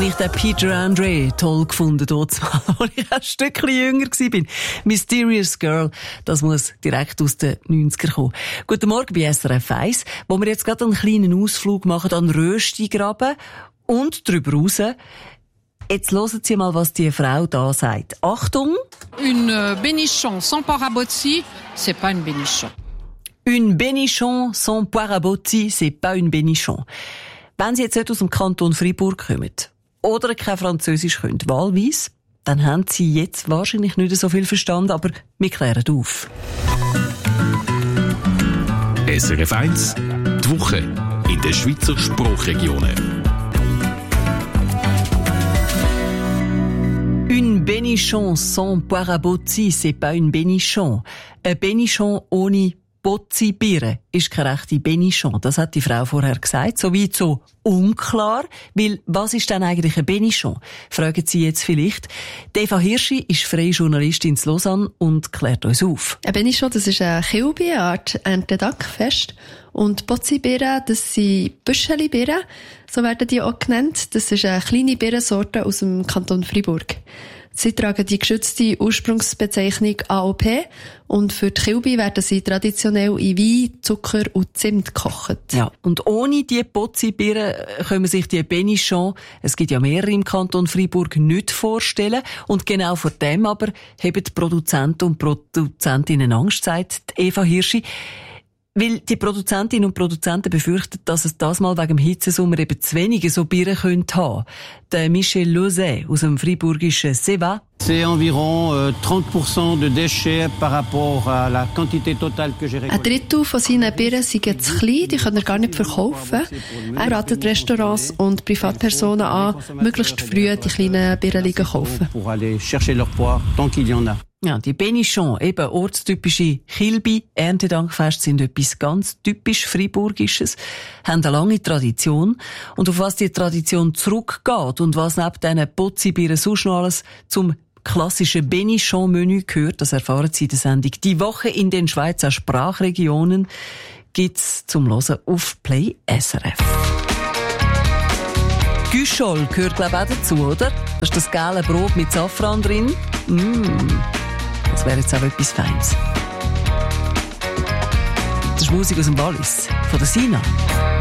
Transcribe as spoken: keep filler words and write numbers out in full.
Ich habe Peter Andre toll gefunden, dort mal, als ich ein Stückchen jünger war. Mysterious Girl, das muss direkt aus den neunzigern kommen. Guten Morgen bei S R F eins, wo wir jetzt gerade einen kleinen Ausflug machen an Röstigraben und drüber raus. Jetzt hören Sie mal, was die Frau da sagt. Achtung! Une bénichon sans parabotti, c'est pas une bénichon. Une bénichon sans parabotti, c'est pas une bénichon. Wenn Sie jetzt nicht aus dem Kanton Fribourg kommen oder kein Französisch können, wahlweise, dann haben Sie jetzt wahrscheinlich nicht so viel verstanden, aber wir klären auf. S R F eins, die Woche in den Schweizer Sprachregionen. Une bénichon sans parabotti, c'est pas une bénichon. Ein Bénichon ohne Bozzi-Birre ist keine rechte Bénichon. Das hat die Frau vorher gesagt. So weit so unklar. Weil, was ist denn eigentlich ein Bénichon? Fragen Sie jetzt vielleicht. Eva Hirschi ist freie Journalistin in Lausanne und klärt uns auf. Ein Bénichon, das ist eine Kilbe, eine Art Erntedankfest. Und Bozzi-Birre, das sind Büscheli-Birre. So werden die auch genannt. Das ist eine kleine Birrensorte aus dem Kanton Fribourg. Sie tragen die geschützte Ursprungsbezeichnung A O P und für die Kilbe werden sie traditionell in Wein, Zucker und Zimt gekocht. Ja, und ohne die Bozzi-Birre können sich die Bénichon, es gibt ja mehrere im Kanton Fribourg, nicht vorstellen. Und genau vor dem aber haben die Produzenten und Produzentinnen Angst, sagt Eva Hirschi. Weil die Produzentinnen und Produzenten befürchten, dass es das mal wegen dem Hitzesommer eben zu wenige so Birnen könnte haben. Der Michel Lozet aus dem fribourgischen Seva. C'est environ euh, trente Prozent de déchets par rapport à la quantité totale que j'ai récoltée. Ein Drittel von seinen Birnen sind zu klein, die können er gar nicht verkaufen. Er ratet Restaurants und Privatpersonen an, möglichst früh die kleinen Birnen zu kaufen. Pour aller chercher leur poids, tant qu'il y en a. Ja, die Bénichon, eben ortstypische Kilbi, Erntedankfest, sind etwas ganz typisch Friburgisches, haben eine lange Tradition. Und auf was die Tradition zurückgeht und was neben diesen Bozzi-Birnen sonst noch alles zum klassischen Bénichon-Menü gehört, das erfahren Sie in der Sendung «Die Woche in den Schweizer Sprachregionen» gibt's zum Hören auf Play S R F. Güschol gehört, glaube ich, auch dazu, oder? Das ist das gelbe Brot mit Safran drin. Mmh. Das wäre jetzt auch etwas Feines. Das ist Musik aus dem Wallis, von der Sina.